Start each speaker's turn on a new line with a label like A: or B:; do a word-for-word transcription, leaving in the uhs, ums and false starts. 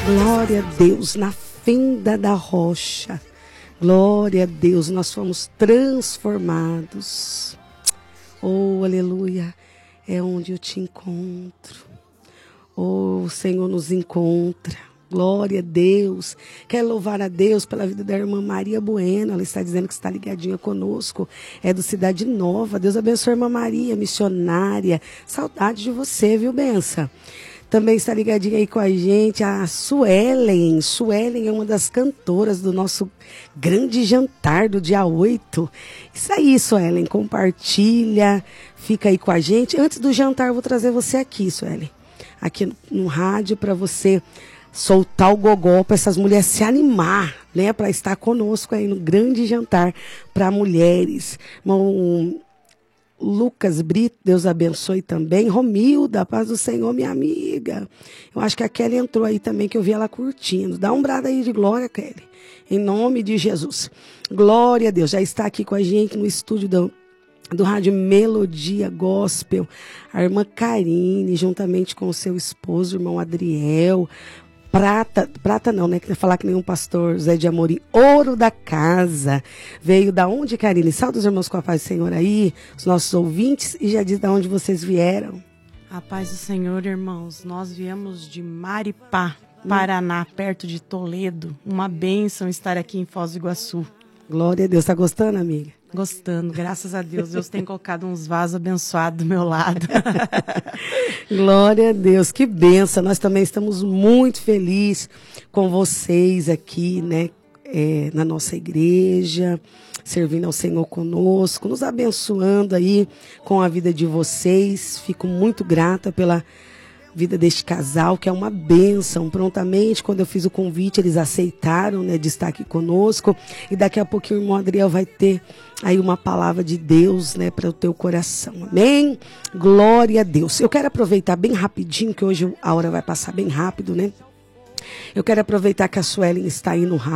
A: Glória a Deus, na fenda da rocha. Glória a Deus, nós fomos transformados. Oh, aleluia, é onde eu te encontro. Oh, o Senhor nos encontra. Glória a Deus. Quero louvar a Deus pela vida da irmã Maria Bueno. Ela está dizendo que está ligadinha conosco. É do Cidade Nova. Deus abençoe a irmã Maria, missionária. Saudade de você, viu, benção? Também está ligadinha aí com a gente a Suelen. Suelen é uma das cantoras do nosso grande jantar do dia oito. Isso aí, Suelen. Compartilha. Fica aí com a gente. Antes do jantar, eu vou trazer você aqui, Suelen. Aqui no, no rádio para você soltar o gogó para essas mulheres se animar, né, para estar conosco aí no grande jantar para mulheres. Irmão Lucas Brito, Deus abençoe também. Romilda, paz do Senhor, minha amiga. Eu acho que a Kelly entrou aí também, que eu vi ela curtindo. Dá um brado aí de glória, Kelly, em nome de Jesus. Glória a Deus, já está aqui com a gente no estúdio do do Rádio Melodia Gospel, a irmã Karine, juntamente com o seu esposo, o irmão Adriel. Prata, prata não, né? Quer falar que nenhum pastor Zé de Amorim, ouro da casa. Veio da onde, Karine? Salve os irmãos com a paz do Senhor aí, os nossos ouvintes, e já diz da onde vocês vieram.
B: A paz do Senhor, irmãos. Nós viemos de Maripá, Paraná, hum. perto de Toledo. Uma bênção estar aqui em Foz do Iguaçu.
A: Glória a Deus. Tá gostando, amiga?
B: Gostando, graças a Deus. Deus tem colocado uns vasos abençoados do meu lado.
A: Glória a Deus, que benção. Nós também estamos muito felizes com vocês aqui, né, é, na nossa igreja, servindo ao Senhor conosco, nos abençoando aí com a vida de vocês. Fico muito grata pela vida deste casal, que é uma bênção. Prontamente, quando eu fiz o convite, eles aceitaram, né, de estar aqui conosco. E daqui a pouquinho o irmão Adriel vai ter aí uma palavra de Deus, né, para o teu coração. Amém? Glória a Deus. Eu quero aproveitar bem rapidinho, que hoje a hora vai passar bem rápido, né? Eu quero aproveitar que a Suelen está aí no rádio.